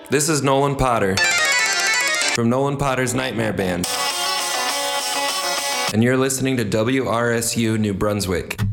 This is Nolan Potter from Nolan Potter's Nightmare Band. And you're listening to WRSU New Brunswick.